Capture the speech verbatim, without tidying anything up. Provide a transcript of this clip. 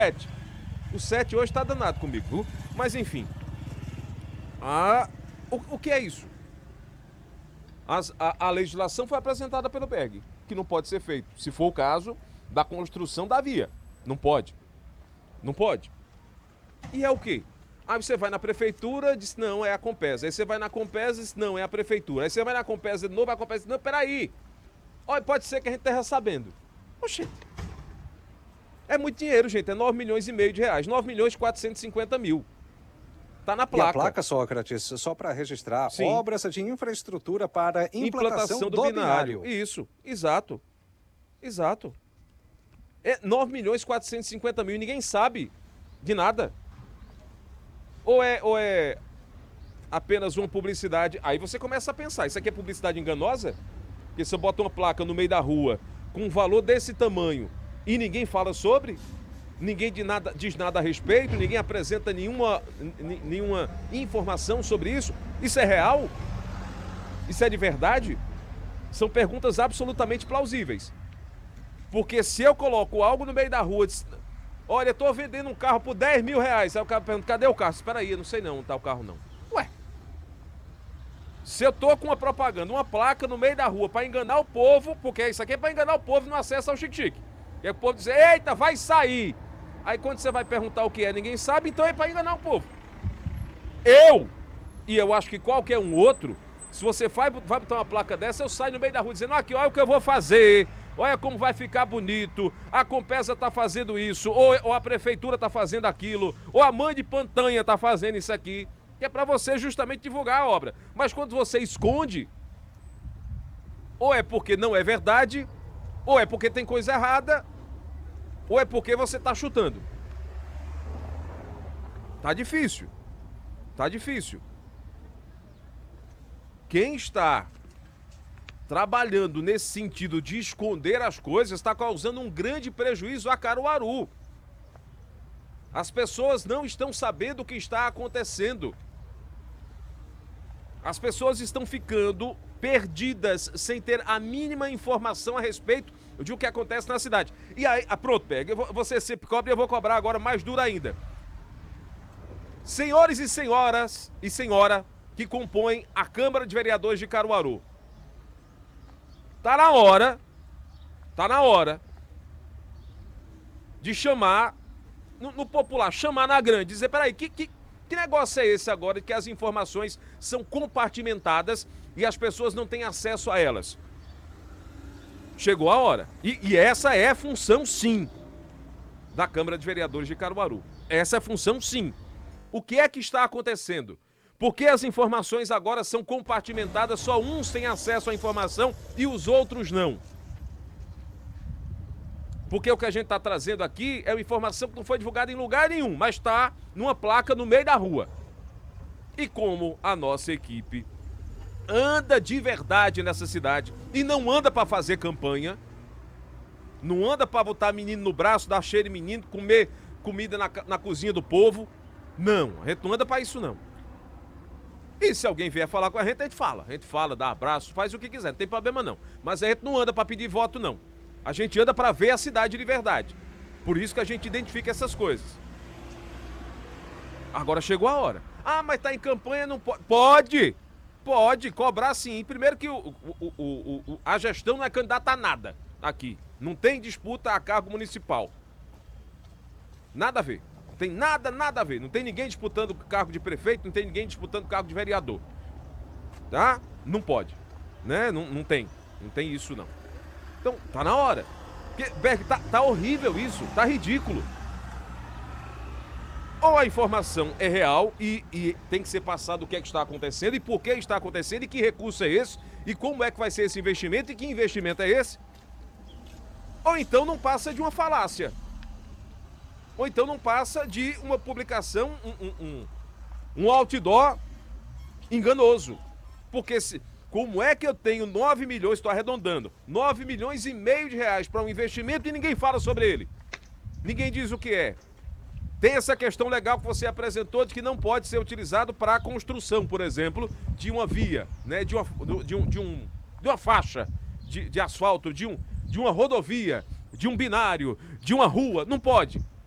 sete. O sete hoje tá danado comigo, viu? Mas enfim. Ah, o, o que é isso? As, a, a legislação foi apresentada pelo P E G, que não pode ser feito. Se for o caso da construção da via. Não pode. Não pode. E é o quê? Aí você vai na prefeitura, diz não, é a Compesa. Aí você vai na Compesa, diz não, é a prefeitura. Aí você vai na Compesa de novo, a Compesa diz não, peraí. Olha, pode ser que a gente esteja sabendo. Oxente. É muito dinheiro, gente. É nove milhões e meio de reais. nove milhões e quatrocentos e cinquenta mil. Tá na placa. E a placa, Sócrates, só para registrar, Sim. obras de infraestrutura para implantação, implantação do, do binário. binário. Isso, exato. Exato. É nove milhões e quatrocentos e cinquenta mil e ninguém sabe de nada. Ou é, ou é apenas uma publicidade. Aí você começa a pensar, isso aqui é publicidade enganosa? Porque você bota uma placa no meio da rua com um valor desse tamanho e ninguém fala sobre? Ninguém de nada, diz nada a respeito? Ninguém apresenta nenhuma, nenhuma informação sobre isso? Isso é real? Isso é de verdade? São perguntas absolutamente plausíveis. Porque se eu coloco algo no meio da rua, diz, olha, eu tô vendendo um carro por dez mil reais. Aí o cara pergunta, cadê o carro? Espera aí, eu não sei não, não tá o carro não. Ué. Se eu tô com uma propaganda, uma placa no meio da rua para enganar o povo, porque isso aqui é para enganar o povo no acesso ao chique-chique. E aí o povo diz, eita, vai sair. Aí quando você vai perguntar o que é, ninguém sabe, então é para enganar o povo. Eu, e eu acho que qualquer um outro, se você vai, vai botar uma placa dessa, eu saio no meio da rua dizendo, aqui, olha o que eu vou fazer, olha como vai ficar bonito, a Compesa tá fazendo isso, ou, ou a prefeitura tá fazendo aquilo, ou a mãe de Pantanha tá fazendo isso aqui, que é para você justamente divulgar a obra. Mas quando você esconde, ou é porque não é verdade, ou é porque tem coisa errada, ou é porque você tá chutando. Tá difícil. Tá difícil. Quem está trabalhando nesse sentido de esconder as coisas está causando um grande prejuízo a Caruaru. As pessoas não estão sabendo o que está acontecendo. As pessoas estão ficando perdidas sem ter a mínima informação a respeito de o que acontece na cidade. E aí, ah, pronto, pega, você sempre cobra e eu vou cobrar agora mais duro ainda. Senhores e senhoras e senhora que compõem a Câmara de Vereadores de Caruaru. Tá na hora, tá na hora de chamar, no, no popular, chamar na grande, dizer, peraí, que, que, que negócio é esse agora de que as informações são compartimentadas e as pessoas não têm acesso a elas? Chegou a hora. E, e essa é a função, sim, da Câmara de Vereadores de Caruaru. Essa é a função, sim. O que é que está acontecendo? Por que as informações agora são compartimentadas, só uns têm acesso à informação e os outros não? Porque o que a gente está trazendo aqui é uma informação que não foi divulgada em lugar nenhum, mas está numa placa no meio da rua. E como a nossa equipe anda de verdade nessa cidade e não anda para fazer campanha, não anda para botar menino no braço, dar cheiro em menino, comer comida na, na cozinha do povo, não, a gente não anda para isso não. E se alguém vier falar com a gente, a gente fala, a gente fala, dá abraço, faz o que quiser, não tem problema não, mas a gente não anda para pedir voto não, a gente anda para ver a cidade de verdade, por isso que a gente identifica essas coisas. Agora chegou a hora. Ah, mas tá em campanha, não pode, pode! Pode cobrar sim. Primeiro que o, o, o, o, a gestão não é candidata a nada aqui. Não tem disputa a cargo municipal. Nada a ver. Não tem nada, nada a ver. Não tem ninguém disputando cargo de prefeito, não tem ninguém disputando cargo de vereador. Tá? Não pode. Né? Não, não tem. Não tem isso não. Então, tá na hora. Porque, Berg, tá, tá horrível isso. Tá ridículo. Ou a informação é real e, e tem que ser passado o que é que está acontecendo e por que está acontecendo e que recurso é esse e como é que vai ser esse investimento e que investimento é esse. Ou então não passa de uma falácia. Ou então não passa de uma publicação, um, um, um, um outdoor enganoso. Porque se, como é que eu tenho nove milhões, estou arredondando, nove milhões e meio de reais para um investimento e ninguém fala sobre ele? Ninguém diz o que é. Tem essa questão legal que você apresentou de que não pode ser utilizado para a construção, por exemplo, de uma via, né, de, uma, de, um, de, um, de uma faixa de, de asfalto, de, um, de uma rodovia, de um binário, de uma rua. Não pode.